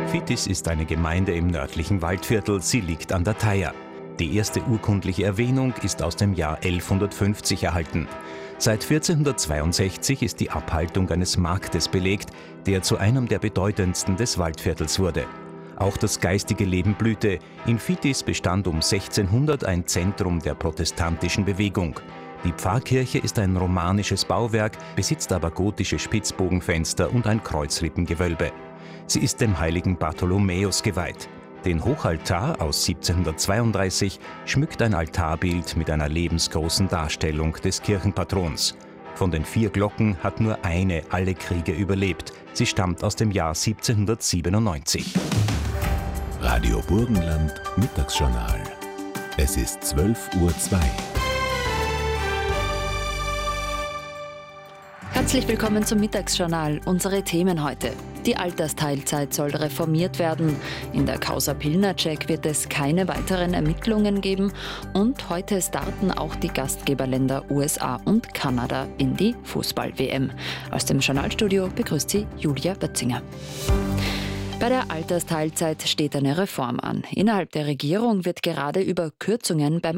Fittis ist eine Gemeinde im nördlichen Waldviertel. Sie liegt an der Thaya. Die erste urkundliche Erwähnung ist aus dem Jahr 1150 erhalten. Seit 1462 ist die Abhaltung eines Marktes belegt, der zu einem der bedeutendsten des Waldviertels wurde. Auch das geistige Leben blühte. In Fittis bestand um 1600 ein Zentrum der protestantischen Bewegung. Die Pfarrkirche ist ein romanisches Bauwerk, besitzt aber gotische Spitzbogenfenster und ein Kreuzrippengewölbe. Sie ist dem heiligen Bartholomäus geweiht. Den Hochaltar aus 1732 schmückt ein Altarbild mit einer lebensgroßen Darstellung des Kirchenpatrons. Von den 4 Glocken hat nur eine alle Kriege überlebt. Sie stammt aus dem Jahr 1797. Radio Burgenland Mittagsjournal. Es ist 12:02 Uhr. Herzlich willkommen zum Mittagsjournal. Unsere Themen heute. Die Altersteilzeit soll reformiert werden. In der Causa Pilnacek wird es keine weiteren Ermittlungen geben. Und heute starten auch die Gastgeberländer USA und Kanada in die Fußball-WM. Aus dem Journalstudio begrüßt Sie Julia Bötzinger. Bei der Altersteilzeit steht eine Reform an. Innerhalb der Regierung wird gerade über Kürzungen beim